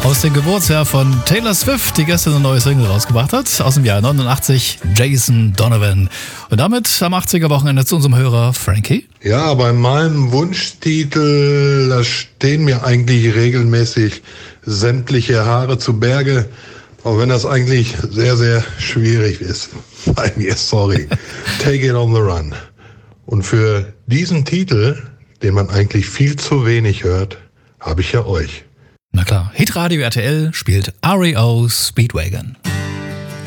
Aus dem Geburtsjahr von Taylor Swift, die gestern eine neue Single rausgebracht hat, aus dem Jahr 89, Jason Donovan. Und damit am 80er-Wochenende zu unserem Hörer Frankie. Ja, bei meinem Wunschtitel, da stehen mir eigentlich regelmäßig sämtliche Haare zu Berge, auch wenn das eigentlich sehr, sehr schwierig ist. Bei mir, sorry. Take it on the run. Und für diesen Titel, den man eigentlich viel zu wenig hört, habe ich ja euch. Na klar, Hitradio RTL spielt REO Speedwagon.